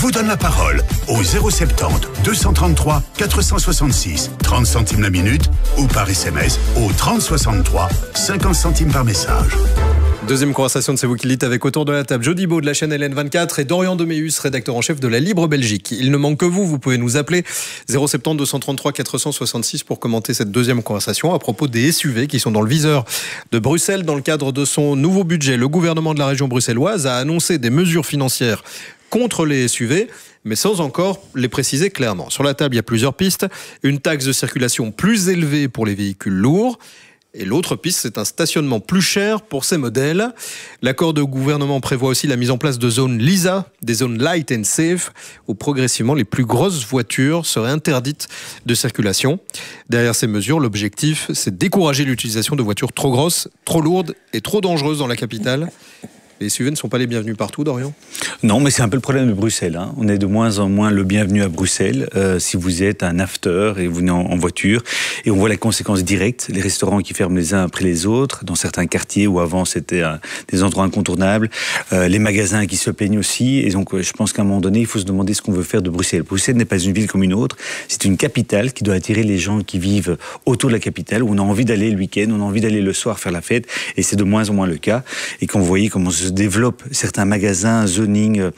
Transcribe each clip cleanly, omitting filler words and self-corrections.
vous donne la parole au 070 233 466, 30 centimes la minute, ou par SMS au 3063, 50 centimes par message. Deuxième conversation de C'est vous qui le dites avec autour de la table Jody Beau de la chaîne LN24 et Dorian Deméus, rédacteur en chef de la Libre Belgique. Il ne manque que vous pouvez nous appeler 070 233 466 pour commenter cette deuxième conversation à propos des SUV qui sont dans le viseur de Bruxelles. Dans le cadre de son nouveau budget, le gouvernement de la région bruxelloise a annoncé des mesures financières contre les SUV, mais sans encore les préciser clairement. Sur la table, il y a plusieurs pistes. Une taxe de circulation plus élevée pour les véhicules lourds. Et l'autre piste, c'est un stationnement plus cher pour ces modèles. L'accord de gouvernement prévoit aussi la mise en place de zones LISA, des zones Light and Safe, où progressivement les plus grosses voitures seraient interdites de circulation. Derrière ces mesures, l'objectif, c'est de décourager l'utilisation de voitures trop grosses, trop lourdes et trop dangereuses dans la capitale. Les SUV ne sont pas les bienvenus partout, Dorian ? Non, mais c'est un peu le problème de Bruxelles. Hein. On est de moins en moins le bienvenu à Bruxelles. Si vous êtes un after et vous venez en voiture, et on voit les conséquences directes, les restaurants qui ferment les uns après les autres, dans certains quartiers où avant c'était des endroits incontournables, les magasins qui se plaignent aussi. Et donc, je pense qu'à un moment donné, il faut se demander ce qu'on veut faire de Bruxelles. Bruxelles n'est pas une ville comme une autre. C'est une capitale qui doit attirer les gens qui vivent autour de la capitale, où on a envie d'aller le week-end, on a envie d'aller le soir faire la fête, et c'est de moins en moins le cas. Et quand vous voyez comment se développent certains magasins, zoning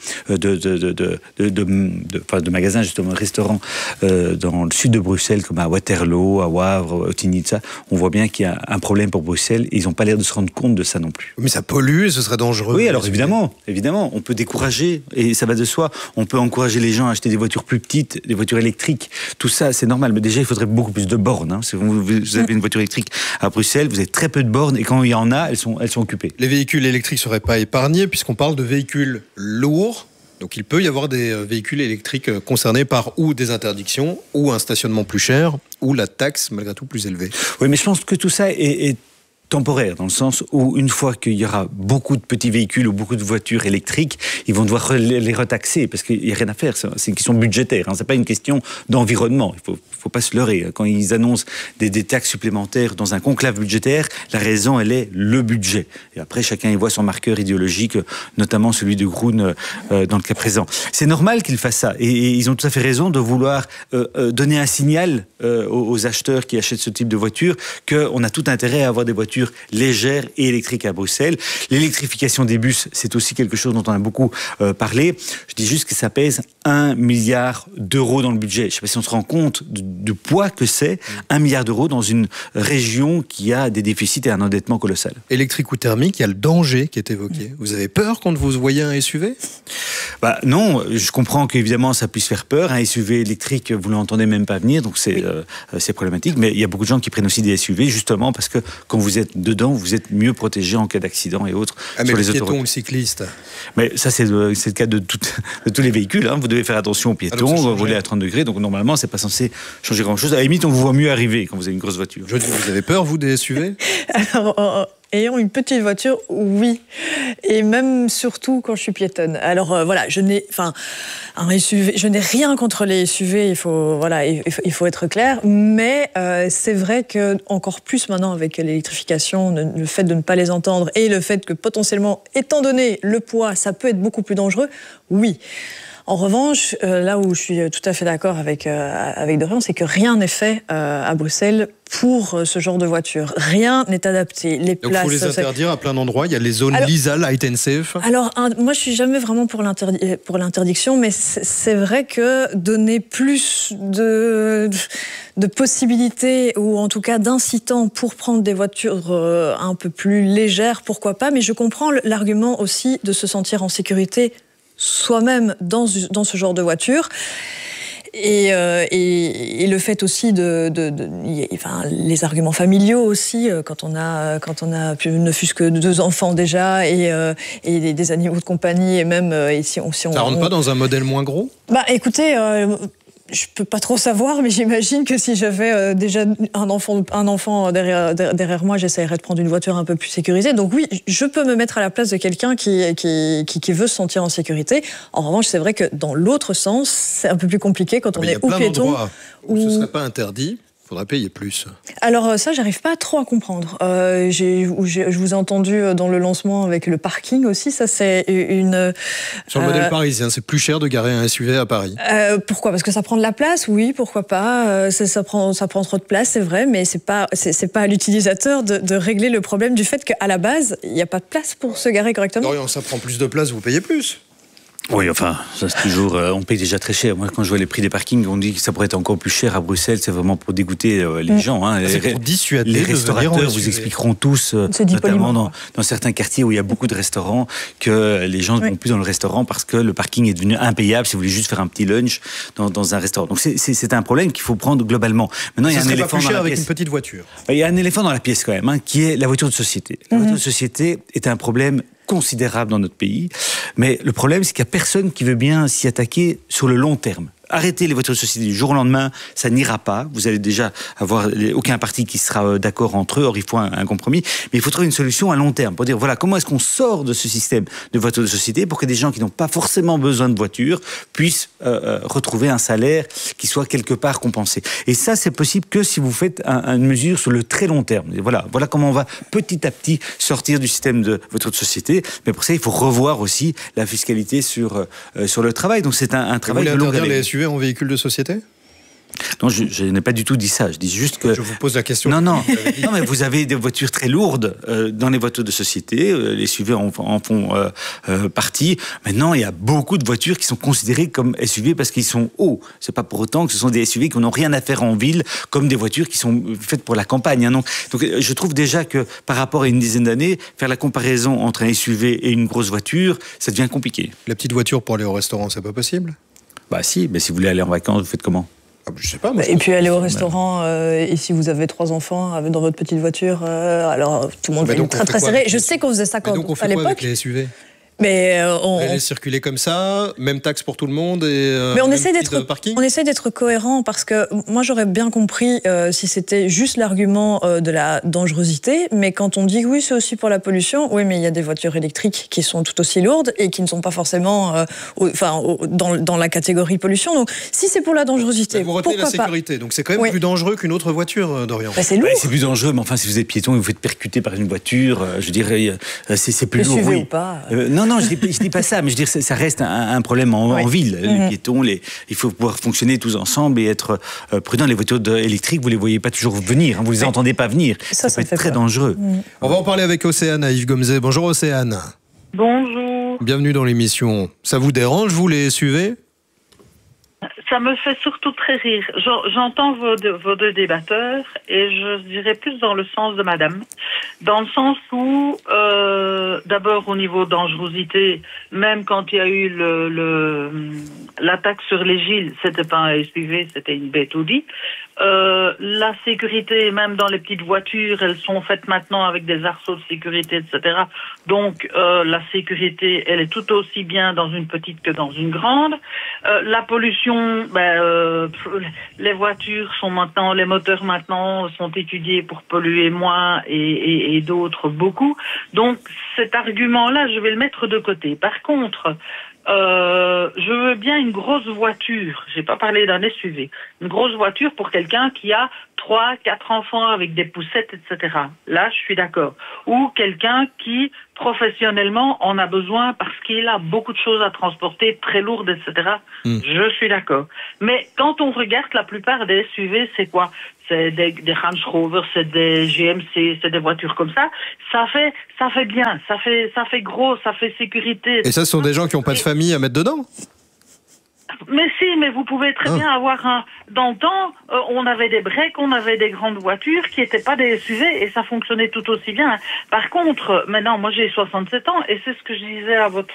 de magasins, justement, restaurants dans le sud de Bruxelles, comme à Waterloo, à Wavre, à Tinitza, on voit bien qu'il y a un problème pour Bruxelles et ils n'ont pas l'air de se rendre compte de ça non plus. Mais ça pollue et ce serait dangereux. Oui, alors évidemment, on peut décourager, et ça va de soi, on peut encourager les gens à acheter des voitures plus petites, des voitures électriques, tout ça c'est normal, mais déjà il faudrait beaucoup plus de bornes. Hein. Si vous avez une voiture électrique à Bruxelles, vous avez très peu de bornes, et quand il y en a, elles sont occupées. Les véhicules électriques ne seraient pas épargnés, puisqu'on parle de véhicules lourds. Donc il peut y avoir des véhicules électriques concernés par ou des interdictions, ou un stationnement plus cher, ou la taxe malgré tout plus élevée. Oui, mais je pense que tout ça est temporaire, dans le sens où une fois qu'il y aura beaucoup de petits véhicules ou beaucoup de voitures électriques, ils vont devoir les retaxer, parce qu'il n'y a rien à faire, c'est une question budgétaire, hein. C'est pas une question d'environnement, il faut pas se leurrer. Quand ils annoncent des taxes supplémentaires dans un conclave budgétaire, la raison, elle est le budget. Et après, chacun y voit son marqueur idéologique, notamment celui de Groen dans le cas présent. C'est normal qu'ils fassent ça, et ils ont tout à fait raison de vouloir donner un signal aux acheteurs qui achètent ce type de voiture qu'on a tout intérêt à avoir des voitures légères et électriques à Bruxelles. L'électrification des bus, c'est aussi quelque chose dont on a beaucoup parlé. Je dis juste que ça pèse 1 milliard d'euros dans le budget. Je ne sais pas si on se rend compte du poids que c'est, 1 milliard d'euros dans une région qui a des déficits et un endettement colossal. Électrique ou thermique, il y a le danger qui est évoqué. Vous avez peur quand vous voyez un SUV ? Non, je comprends qu'évidemment ça puisse faire peur. Un SUV électrique, vous ne l'entendez même pas venir, donc c'est problématique. Mais il y a beaucoup de gens qui prennent aussi des SUV, justement parce que quand vous êtes dedans, vous êtes mieux protégé en cas d'accident et autres. Mais le piéton ou le cycliste ? Mais ça, c'est le cas de tous les véhicules. Hein. Vous devez faire attention aux piétons, vous roulez à 30 degrés, donc normalement, c'est pas censé changer grand-chose. À la limite, on vous voit mieux arriver quand vous avez une grosse voiture. Vous avez peur, vous, des SUV ? Alors, ayant une petite voiture, oui. Et même surtout quand je suis piétonne. Alors un SUV, je n'ai rien contre les SUV, il faut être clair. Mais c'est vrai que encore plus maintenant avec l'électrification, le fait de ne pas les entendre et le fait que potentiellement, étant donné le poids, ça peut être beaucoup plus dangereux, oui. En revanche, là où je suis tout à fait d'accord avec Dorian, c'est que rien n'est fait à Bruxelles pour ce genre de voiture. Rien n'est adapté. Donc il faut les interdire à plein d'endroits. Il y a les zones LISA, Light and Safe. Alors, moi, je suis jamais vraiment pour l'interdiction, mais c'est vrai que donner plus de possibilités, ou en tout cas d'incitants pour prendre des voitures un peu plus légères, pourquoi pas. Mais je comprends l'argument aussi de se sentir en sécurité soi-même dans ce genre de voiture. Et le fait aussi les arguments familiaux aussi, quand on a ne fût-ce que 2 enfants déjà et des animaux de compagnie, et même si on ça rentre pas dans un modèle moins gros ? Écoutez, je peux pas trop savoir, mais j'imagine que si j'avais déjà un enfant derrière moi, j'essaierais de prendre une voiture un peu plus sécurisée. Donc oui, je peux me mettre à la place de quelqu'un qui veut se sentir en sécurité. En revanche, c'est vrai que dans l'autre sens, c'est un peu plus compliqué quand on est ou piéton où ce serait pas interdit. Faudrait payer plus. Alors ça, j'arrive pas trop à comprendre. Je vous ai entendu dans le lancement avec le parking aussi. Ça, c'est une... Sur le modèle parisien, c'est plus cher de garer un SUV à Paris. Pourquoi ? Parce que ça prend de la place ? Oui, pourquoi pas. Ça prend trop de place, c'est vrai, mais c'est pas à l'utilisateur de régler le problème du fait qu'à la base, il n'y a pas de place pour se garer correctement. Dorian, ça prend plus de place, vous payez plus. Oui, enfin, ça c'est toujours... on paye déjà très cher. Moi, quand je vois les prix des parkings, on dit que ça pourrait être encore plus cher à Bruxelles. C'est vraiment pour dégoûter les gens. Hein. C'est pour dissuader les restaurateurs vous expliqueront tous, notamment dans certains quartiers où il y a beaucoup de restaurants, que les gens ne vont plus dans le restaurant parce que le parking est devenu impayable si vous voulez juste faire un petit lunch dans un restaurant. Donc c'est un problème qu'il faut prendre globalement. Maintenant, il y a un éléphant dans la pièce. Avec une petite voiture. Il y a un éléphant dans la pièce quand même, hein, qui est la voiture de société. La voiture de société est un problème considérable dans notre pays, mais le problème c'est qu'il n'y a personne qui veut bien s'y attaquer sur le long terme. Arrêter les voitures de société du jour au lendemain, ça n'ira pas. Vous allez déjà avoir aucun parti qui sera d'accord entre eux. Or, il faut un compromis. Mais il faut trouver une solution à long terme pour dire, voilà, comment est-ce qu'on sort de ce système de voitures de société pour que des gens qui n'ont pas forcément besoin de voiture puissent retrouver un salaire qui soit quelque part compensé. Et ça, c'est possible que si vous faites une mesure sur le très long terme. Et voilà comment on va petit à petit sortir du système de voitures de société. Mais pour ça, il faut revoir aussi la fiscalité sur le travail. Donc, c'est un travail de longue haleine. En véhicule de société ? Non, je n'ai pas du tout dit ça. Je dis juste que... Je vous pose la question. Non, mais vous avez des voitures très lourdes dans les voitures de société. Les SUV en font partie. Maintenant, il y a beaucoup de voitures qui sont considérées comme SUV parce qu'ils sont hauts. C'est pas pour autant que ce sont des SUV qui n'ont rien à faire en ville, comme des voitures qui sont faites pour la campagne. Hein. Donc, je trouve déjà que par rapport à une dizaine d'années, faire la comparaison entre un SUV et une grosse voiture, ça devient compliqué. La petite voiture pour aller au restaurant, c'est pas possible ? Bah si, mais si vous voulez aller en vacances, vous faites comment ? Je sais pas. Et puis aller au restaurant, et si vous avez 3 enfants dans votre petite voiture, alors tout le monde est très serré. Je sais qu'on faisait ça quand, donc on fait à l'époque. Avec les SUV ? Mais on allait circuler comme ça, même taxe pour tout le monde et mais on essaie d'être cohérent parce que moi j'aurais bien compris si c'était juste l'argument de la dangerosité, mais quand on dit oui c'est aussi pour la pollution, oui mais il y a des voitures électriques qui sont tout aussi lourdes et qui ne sont pas forcément dans la catégorie pollution. Donc si c'est pour la dangerosité, vous retenez la sécurité, donc c'est quand même plus dangereux qu'une autre voiture, Dorian. C'est lourd. C'est plus dangereux, mais enfin si vous êtes piéton et vous faites percuter par une voiture, je dirais c'est plus lourd. SUV ou pas. Non, je dis pas ça, mais je veux dire, ça reste un problème en ville. Les piétons, il faut pouvoir fonctionner tous ensemble et être prudent. Les voitures électriques, vous les voyez pas toujours venir, hein, vous les entendez pas venir. Ça peut être très dangereux. On va en parler avec Océane à Yves Gomzet. Bonjour Océane. Bonjour. Bienvenue dans l'émission. Ça vous dérange, vous, les SUV ? Ça me fait surtout très rire. J'entends vos deux débatteurs et je dirais plus dans le sens de madame. Dans le sens où, d'abord au niveau dangerosité, même quand il y a eu l'attaque sur les Gilles, c'était pas un SUV, c'était une bête Audi. La sécurité, même dans les petites voitures, elles sont faites maintenant avec des arceaux de sécurité, etc. Donc la sécurité, elle est tout aussi bien dans une petite que dans une grande. La pollution, les voitures sont maintenant, les moteurs maintenant sont étudiés pour polluer moins et d'autres beaucoup. Donc cet argument-là, je vais le mettre de côté. Par contre, je veux bien une grosse voiture. J'ai pas parlé d'un SUV. Une grosse voiture pour quelqu'un qui a 3, 4 enfants avec des poussettes, etc. Là, je suis d'accord. Ou quelqu'un qui, professionnellement, en a besoin parce qu'il a beaucoup de choses à transporter, très lourdes, etc. Je suis d'accord. Mais quand on regarde la plupart des SUV, c'est quoi ? C'est des Range Rover, c'est des GMC, c'est des voitures comme ça. Ça fait bien, ça fait gros, ça fait sécurité. Et ça, ce sont des gens qui n'ont pas de famille à mettre dedans ? Mais si, mais vous pouvez très bien avoir dans le temps, on avait des breaks, on avait des grandes voitures qui n'étaient pas des SUV et ça fonctionnait tout aussi bien. Par contre, maintenant, moi j'ai 67 ans et c'est ce que je disais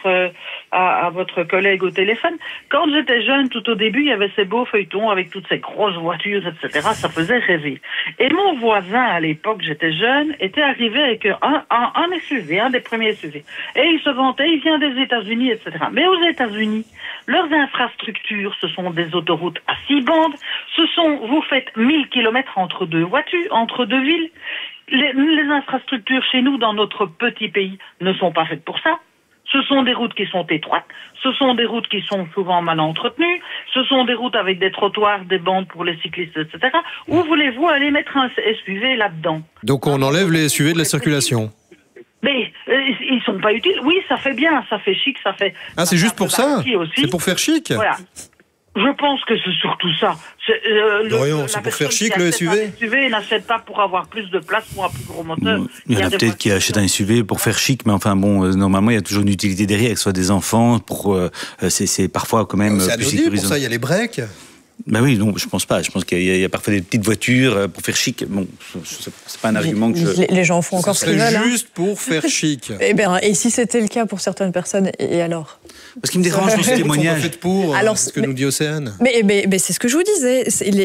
à votre collègue au téléphone. Quand j'étais jeune, tout au début, il y avait ces beaux feuilletons avec toutes ces grosses voitures, etc. Ça faisait rêver. Et mon voisin, à l'époque, j'étais jeune, était arrivé avec un SUV, un des premiers SUV. Et il se vantait, il vient des États-Unis, etc. Mais aux États-Unis, leurs infrastructures, ce sont des autoroutes à 6 bandes, vous faites 1000 kilomètres entre deux voitures, entre deux villes. Les infrastructures chez nous, dans notre petit pays, ne sont pas faites pour ça. Ce sont des routes qui sont étroites, ce sont des routes qui sont souvent mal entretenues, ce sont des routes avec des trottoirs, des bandes pour les cyclistes, etc. Où voulez-vous aller mettre un SUV là-dedans? Donc on enlève les SUV de la circulation. Mais ils sont pas utiles. Oui, ça fait bien, ça fait chic, ça fait... Ah, c'est juste pour ça? C'est pour faire chic? Voilà. Je pense que c'est surtout ça. Dorian, c'est pour faire chic le SUV? Le SUV n'achète pas pour avoir plus de place, pour un plus gros moteur. Il y en a peut-être qui achètent un SUV pour faire chic, mais enfin bon, normalement il y a toujours une utilité derrière, que ce soit des enfants, c'est parfois quand même c'est plus anodin, sécurisant. pour ça, il y a les breaks. Ben oui, non, je pense pas. Je pense qu'il y a parfois des petites voitures pour faire chic. Bon, c'est pas un argument que je... Les gens font encore ce qu'ils veulent. C'est juste pour faire chic. Et si c'était le cas pour certaines personnes, et alors? Parce qu'il me dérange dans ce témoignage. Ce que nous dit Océane. Mais c'est ce que je vous disais.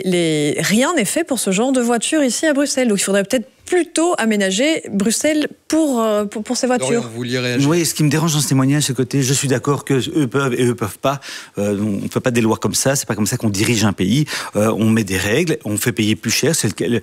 Rien n'est fait pour ce genre de voiture ici à Bruxelles. Donc il faudrait peut-être plutôt aménager Bruxelles pour ces voitures. Dorian, vous vouliez réagir? Oui, ce qui me dérange dans ce témoignage, c'est le côté, je suis d'accord que eux peuvent et eux peuvent pas. On ne fait pas des lois comme ça. C'est pas comme ça qu'on dirige un pays. On met des règles, on fait payer plus cher.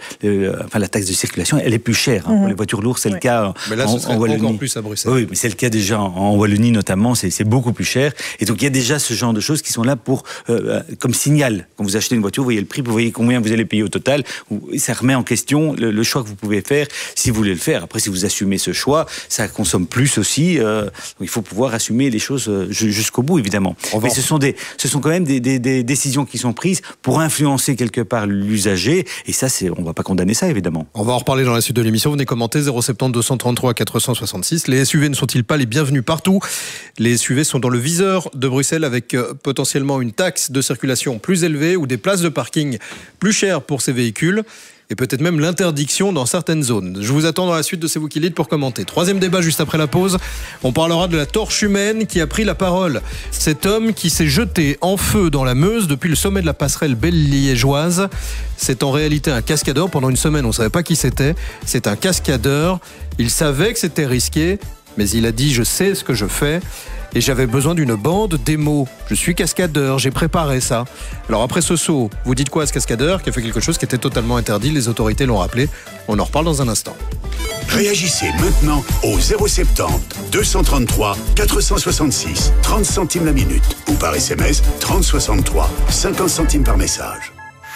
La taxe de circulation, elle est plus chère pour les voitures lourdes. C'est le cas mais là, ce serait en Wallonie. encore plus à Bruxelles. Oui, mais c'est le cas déjà en Wallonie notamment. C'est beaucoup plus cher. Et donc il y a déjà ce genre de choses qui sont là pour comme signal. Quand vous achetez une voiture, vous voyez le prix, vous voyez combien vous allez payer au total. Ça remet en question le choix que vous pouvez faire si vous voulez le faire. Après, si vous assumez ce choix, ça consomme plus aussi. Il faut pouvoir assumer les choses jusqu'au bout, évidemment. Mais ce sont quand même des décisions qui sont prises pour influencer quelque part l'usager. Et ça, on ne va pas condamner ça, évidemment. On va en reparler dans la suite de l'émission. Venez commenter 070 233 466. Les SUV ne sont-ils pas les bienvenus partout? Les SUV sont dans le viseur de Bruxelles avec potentiellement une taxe de circulation plus élevée ou des places de parking plus chères pour ces véhicules. Et peut-être même l'interdiction dans certaines zones. Je vous attends dans la suite de C'est vous qui lead pour commenter. Troisième débat juste après la pause. On parlera de la torche humaine qui a pris la parole. Cet homme qui s'est jeté en feu dans la Meuse depuis le sommet de la passerelle belle-liégeoise. C'est en réalité un cascadeur. Pendant une semaine, on ne savait pas qui c'était. C'est un cascadeur. Il savait que c'était risqué, mais il a dit « Je sais ce que je fais ». Et j'avais besoin d'une bande démo. Je suis cascadeur, j'ai préparé ça. Alors après ce saut, vous dites quoi à ce cascadeur qui a fait quelque chose qui était totalement interdit? Les autorités l'ont rappelé. On en reparle dans un instant. Réagissez maintenant au 070 233 466 30 centimes la minute ou par SMS 3063 50 centimes par message.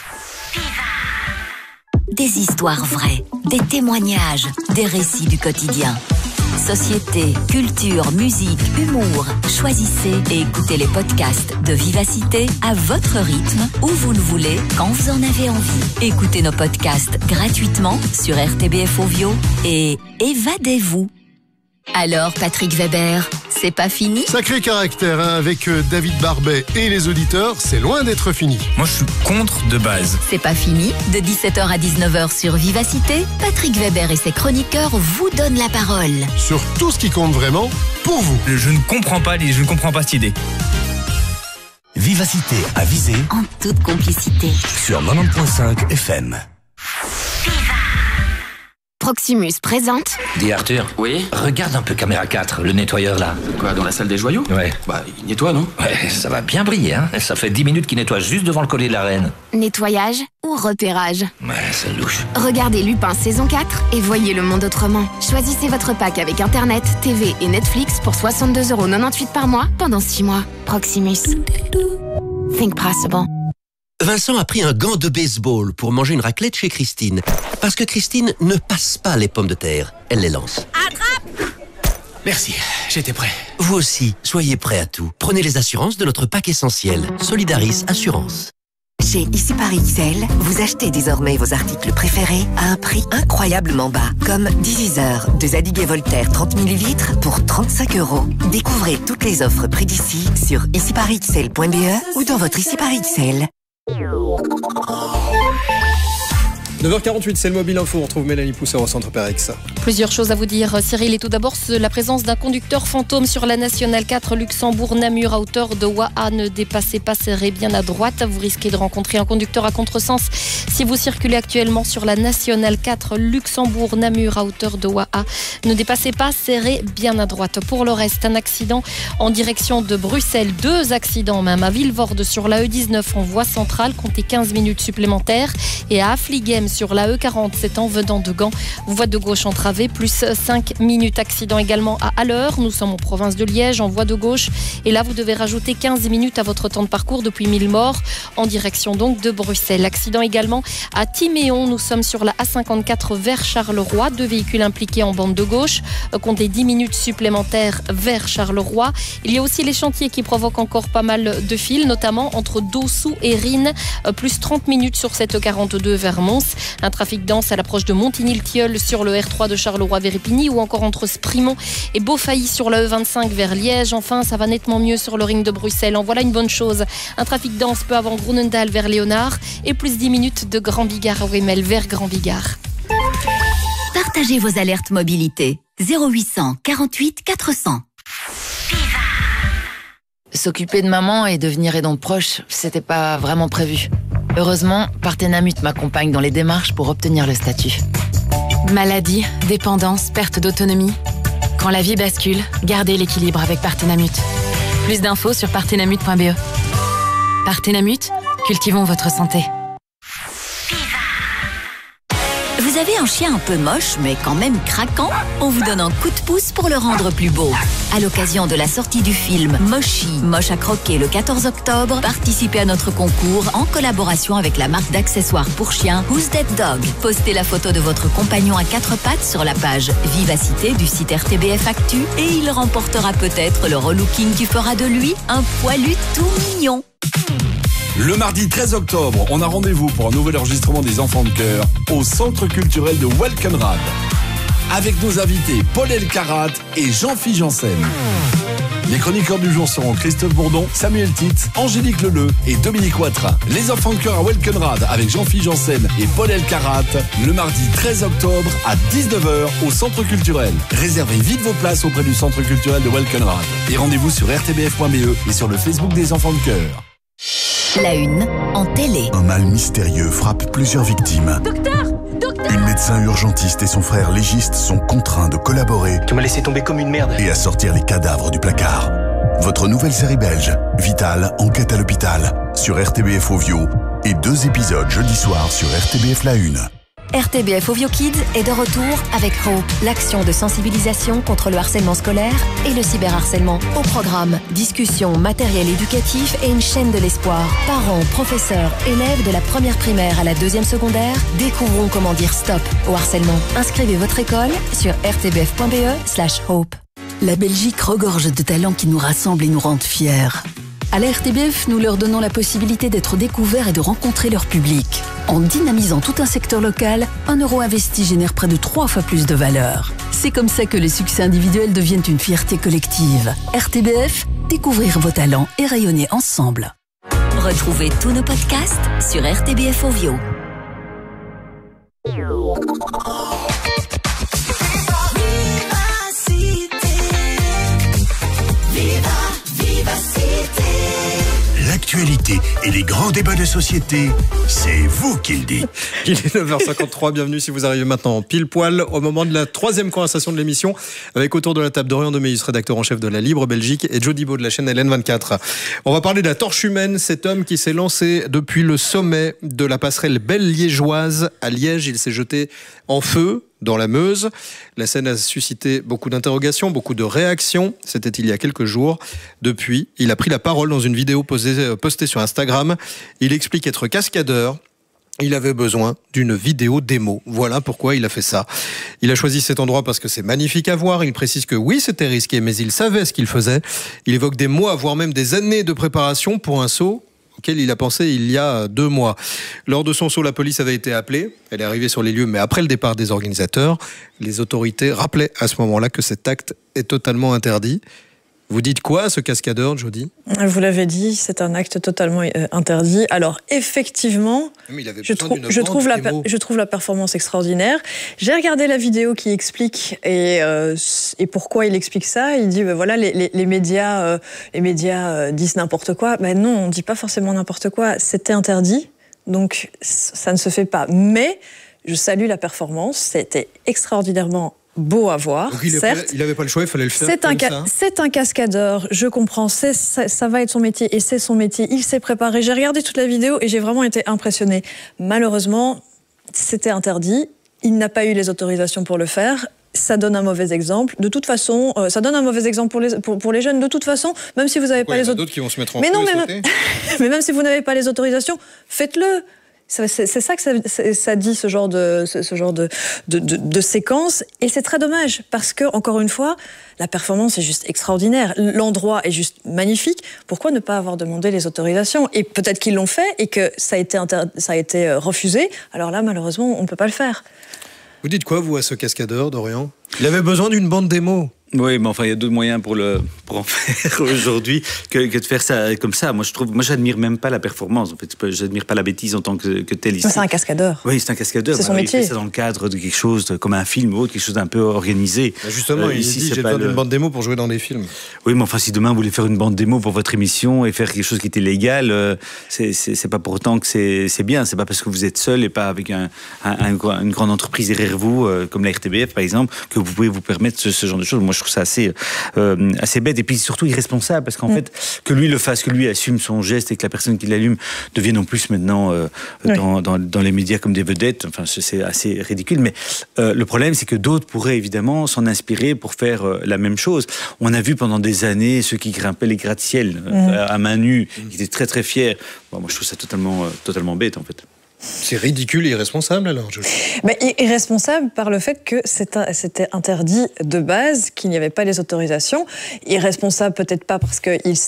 Des histoires vraies, des témoignages, des récits du quotidien. Société, culture, musique, humour. Choisissez et écoutez les podcasts de Vivacité à votre rythme, où vous le voulez, quand vous en avez envie. Écoutez nos podcasts gratuitement sur RTBF Ovio et évadez-vous. Alors, Patrick Weber, c'est pas fini? Sacré caractère, avec David Barbet et les auditeurs, c'est loin d'être fini. Moi, je suis contre de base. C'est pas fini. De 17h à 19h sur Vivacité, Patrick Weber et ses chroniqueurs vous donnent la parole. Sur tout ce qui compte vraiment, pour vous. Je ne comprends pas cette idée. Vivacité à viser En toute complicité. sur 90.5 FM. Proximus présente. Dis Arthur. Oui? Regarde un peu caméra 4, le nettoyeur là. Quoi, dans la salle des joyaux? Ouais. Bah, il nettoie, non? Ouais, ça va bien briller, hein. Ça fait 10 minutes qu'il nettoie juste devant le collier de la reine. Nettoyage ou repérage? Ouais, c'est louche. Regardez Lupin saison 4 et voyez le monde autrement. Choisissez votre pack avec Internet, TV et Netflix pour 62,98€ par mois pendant 6 mois. Proximus. Think possible. Vincent a pris un gant de baseball pour manger une raclette chez Christine. Parce que Christine ne passe pas les pommes de terre, elle les lance. Attrape! Merci, j'étais prêt. Vous aussi, soyez prêts à tout. Prenez les assurances de notre pack essentiel. Solidaris Assurance. Chez Ici Paris XL, vous achetez désormais vos articles préférés à un prix incroyablement bas, comme diviseur de Zadig et Voltaire 30 ml pour 35€. Découvrez toutes les offres prix d'ici sur iciparisxl.be ou dans votre Ici Paris XL. 9h48, c'est le Mobile Info. On retrouve Mélanie Pousseur au Centre Pérex. Plusieurs choses à vous dire, Cyril. Et tout d'abord, la présence d'un conducteur fantôme sur la Nationale 4 Luxembourg-Namur à hauteur de Waha. Ne dépassez pas, serrez bien à droite. Vous risquez de rencontrer un conducteur à contresens si vous circulez actuellement sur la Nationale 4 Luxembourg-Namur à hauteur de Waha. Ne dépassez pas, serrez bien à droite. Pour le reste, un accident en direction de Bruxelles. 2 accidents même à Vilvoorde sur la E19 en voie centrale. Comptez 15 minutes supplémentaires. Et à Affligem sur la E40, c'est en venant de Gand. Voie de gauche entravée, plus 5 minutes. Accident également à Alleur. Nous sommes en province de Liège, en voie de gauche. Et là, vous devez rajouter 15 minutes à votre temps de parcours depuis Millemort, en direction donc de Bruxelles. Accident également à Timéon. Nous sommes sur la A54 vers Charleroi. 2 véhicules impliqués en bande de gauche. Comptez 10 minutes supplémentaires vers Charleroi. Il y a aussi les chantiers qui provoquent encore pas mal de files, notamment entre Dossou et Rines. Plus 30 minutes sur cette E42 vers Mons. Un trafic dense à l'approche de Montigny-le-Tilleul sur le R3 de Charleroi vers Épigny, ou encore entre Sprimont et Beaufailly sur la E25 vers Liège. Enfin, ça va nettement mieux sur le ring de Bruxelles. En voilà une bonne chose. Un trafic dense peu avant Groenendael vers Léonard et plus 10 minutes de Grand Bigard à Wemel vers Grand Bigard. Partagez vos alertes mobilité. 0800 48 400. S'occuper de maman et devenir aidant proche, c'était pas vraiment prévu. Heureusement, Partenamut m'accompagne dans les démarches pour obtenir le statut. Maladie, dépendance, perte d'autonomie. Quand la vie bascule, gardez l'équilibre avec Partenamut. Plus d'infos sur partenamut.be. Partenamut, cultivons votre santé. Vous avez un chien un peu moche, mais quand même craquant? On vous donne un coup de pouce pour le rendre plus beau. À l'occasion de la sortie du film Moshi, moche à croquer le 14 octobre, participez à notre concours en collaboration avec la marque d'accessoires pour chiens Who's That Dog. Postez la photo de votre compagnon à 4 pattes sur la page Vivacité du site RTBF Actu et il remportera peut-être le relooking qui fera de lui un poilu tout mignon. Le mardi 13 octobre, on a rendez-vous pour un nouvel enregistrement des Enfants de Cœur au Centre culturel de Welkenrad. Avec nos invités Paul Elkarat et Jean-Philippe Janssen. Les chroniqueurs du jour seront Christophe Bourdon, Samuel Titz, Angélique Leleu et Dominique Ouattara. Les Enfants de Cœur à Welkenrad avec Jean-Philippe Janssen et Paul Elkarat le mardi 13 octobre à 19h au Centre culturel. Réservez vite vos places auprès du Centre culturel de Welkenrad. Et rendez-vous sur rtbf.be et sur le Facebook des Enfants de Cœur. La une en télé. Un mal mystérieux frappe plusieurs victimes. Docteur! Une médecin urgentiste et son frère légiste sont contraints de collaborer. Tu m'as laissé tomber comme une merde. Et à sortir les cadavres du placard. Votre nouvelle série belge, Vital, enquête à l'hôpital, sur RTBF Ovio, et 2 épisodes jeudi soir sur RTBF La Une. RTBF Ovio Kids est de retour avec Hope, l'action de sensibilisation contre le harcèlement scolaire et le cyberharcèlement. Au programme, discussion, matériel éducatif et une chaîne de l'espoir. Parents, professeurs, élèves de la première primaire à la 2e secondaire découvrons comment dire stop au harcèlement. Inscrivez votre école sur rtbf.be/hope. La Belgique regorge de talents qui nous rassemblent et nous rendent fiers. À la RTBF, nous leur donnons la possibilité d'être découverts et de rencontrer leur public. En dynamisant tout un secteur local, 1 euro investi génère près de 3 fois plus de valeur. C'est comme ça que les succès individuels deviennent une fierté collective. RTBF, découvrir vos talents et rayonner ensemble. Retrouvez tous nos podcasts sur RTBF Ovio. L'actualité et les grands débats de société, c'est vous qui le dites. Il est 9h53, bienvenue si vous arrivez maintenant pile poil au moment de la 3e conversation de l'émission avec autour de la table Dorian Demeus, rédacteur en chef de la Libre Belgique, et Jody Baud de la chaîne LN24. On va parler de la torche humaine, cet homme qui s'est lancé depuis le sommet de la passerelle Belle-Liégeoise à Liège. Il s'est jeté en feu dans la Meuse. La scène a suscité beaucoup d'interrogations, beaucoup de réactions. C'était il y a quelques jours. Depuis, il a pris la parole dans une vidéo postée sur Instagram. Il explique être cascadeur. Il avait besoin d'une vidéo démo. Voilà pourquoi il a fait ça. Il a choisi cet endroit parce que c'est magnifique à voir. Il précise que oui, c'était risqué, mais il savait ce qu'il faisait. Il évoque des mois, voire même des années de préparation pour un saut auquel il a pensé il y a 2 mois. Lors de son saut, la police avait été appelée. Elle est arrivée sur les lieux, mais après le départ des organisateurs, les autorités rappelaient à ce moment-là que cet acte est totalement interdit. Vous dites quoi à ce cascadeur, Jody ? Vous l'avez dit, c'est un acte totalement interdit. Alors, effectivement, je trouve la performance extraordinaire. J'ai regardé la vidéo qui explique et pourquoi il explique ça. Il dit, voilà, les médias disent n'importe quoi. Ben non, on ne dit pas forcément n'importe quoi. C'était interdit, donc ça ne se fait pas. Mais je salue la performance. C'était extraordinairement beau à voir, certes. Il n'avait pas le choix, il fallait le faire. C'est un cascadeur, je comprends, ça va être son métier et c'est son métier. Il s'est préparé. J'ai regardé toute la vidéo et j'ai vraiment été impressionnée. Malheureusement, c'était interdit. Il n'a pas eu les autorisations pour le faire. Ça donne un mauvais exemple. De toute façon, ça donne un mauvais exemple pour les jeunes. De toute façon, même si vous n'avez pas les autorisations... d'autres qui vont se mettre en feu mais même si vous n'avez pas les autorisations, faites-le. C'est ça que ça dit, ce genre de séquence. Et c'est très dommage, parce que, encore une fois, la performance est juste extraordinaire. L'endroit est juste magnifique. Pourquoi ne pas avoir demandé les autorisations? Et peut-être qu'ils l'ont fait et que ça a été refusé. Alors là, malheureusement, on ne peut pas le faire. Vous dites quoi, vous, à ce cascadeur, Dorian? Il avait besoin d'une bande démo. Oui, mais enfin, il y a d'autres moyens pour en faire aujourd'hui que de faire ça comme ça. Moi, j'admire même pas la performance. En fait, j'admire pas la bêtise en tant que telle ici. C'est un cascadeur. Oui, c'est un cascadeur. C'est son métier. Il fait ça dans le cadre de quelque chose comme un film ou autre, quelque chose d'un peu organisé. Justement, il dit j'ai besoin d'une bande démo pour jouer dans des films. Oui, mais enfin, si demain vous voulez faire une bande démo pour votre émission et faire quelque chose qui était légal, c'est pas pour autant que c'est bien. C'est pas parce que vous êtes seul et pas avec une grande entreprise derrière vous, comme la RTBF par exemple, que vous pouvez vous permettre ce genre de choses. Moi, je trouve ça assez bête et puis surtout irresponsable, parce qu'en fait, que lui le fasse, que lui assume son geste et que la personne qui l'allume devienne en plus maintenant dans les médias comme des vedettes, enfin, c'est assez ridicule. Mais le problème, c'est que d'autres pourraient évidemment s'en inspirer pour faire la même chose. On a vu pendant des années ceux qui grimpaient les gratte-ciel à main nue, qui étaient très très fiers. Bon, moi, je trouve ça totalement bête, en fait. C'est ridicule et irresponsable, alors. Irresponsable par le fait que c'était interdit de base, qu'il n'y avait pas les autorisations. Irresponsable peut-être pas parce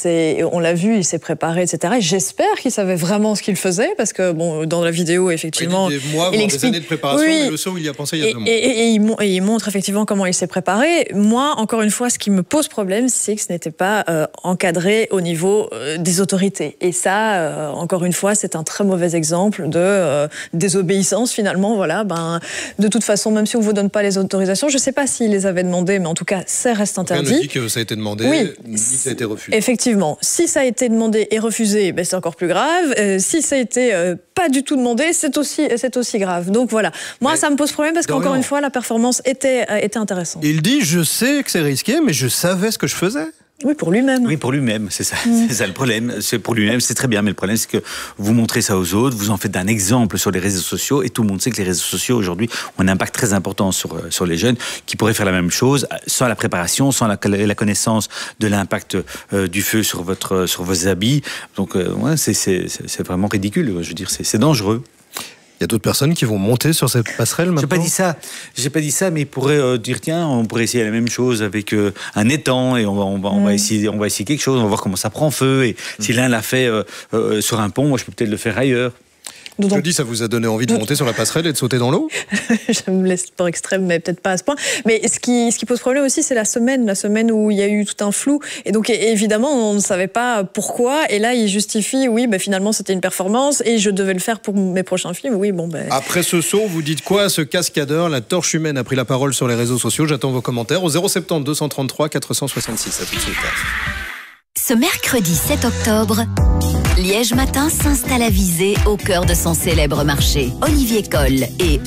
on l'a vu, il s'est préparé, etc. Et j'espère qu'il savait vraiment ce qu'il faisait, parce que bon, dans la vidéo, effectivement, il voire des années de préparation, mais le saut, il y a pensé il y a 2 mois. Et il montre effectivement comment il s'est préparé. Moi, encore une fois, ce qui me pose problème, c'est que ce n'était pas encadré au niveau des autorités. Et ça, encore une fois, c'est un très mauvais exemple de désobéissance, finalement. Voilà, de toute façon, même si on ne vous donne pas les autorisations, je ne sais pas s'il les avait demandées, mais en tout cas, ça reste interdit. On dit que ça a été demandé, ni que ça a été refusé. Effectivement. Si ça a été demandé et refusé, c'est encore plus grave. Si ça a été pas du tout demandé, c'est aussi grave. Donc voilà. Moi, ça me pose problème parce qu'encore une fois, la performance était intéressante. Il dit, je sais que c'est risqué, mais je savais ce que je faisais. Oui, pour lui-même. Oui, pour lui-même, c'est ça. C'est ça le problème. C'est pour lui-même, c'est très bien, mais le problème, c'est que vous montrez ça aux autres, vous en faites un exemple sur les réseaux sociaux, et tout le monde sait que les réseaux sociaux, aujourd'hui, ont un impact très important sur les jeunes, qui pourraient faire la même chose, sans la préparation, sans la connaissance de l'impact du feu sur vos habits. Donc, c'est vraiment ridicule. Je veux dire, c'est dangereux. Il y a d'autres personnes qui vont monter sur cette passerelle maintenant. J'ai pas dit ça, mais ils pourraient dire tiens, on pourrait essayer la même chose avec un étang et on va essayer quelque chose, on va voir comment ça prend feu, et si l'un l'a fait sur un pont, moi je peux peut-être le faire ailleurs. Je dis, ça vous a donné envie de monter sur la passerelle et de sauter dans l'eau? J'aime les sports extrêmes, mais peut-être pas à ce point. Mais ce qui pose problème aussi, c'est la semaine où il y a eu tout un flou. Et donc, évidemment, on ne savait pas pourquoi. Et là, il justifie, finalement, c'était une performance et je devais le faire pour mes prochains films. Après ce saut, vous dites quoi à ce cascadeur? La torche humaine a pris la parole sur les réseaux sociaux. J'attends vos commentaires au 070 233 466. À tout de suite. Ce mercredi 7 octobre, Liège Matin s'installe à Visé au cœur de son célèbre marché. Olivier Coll et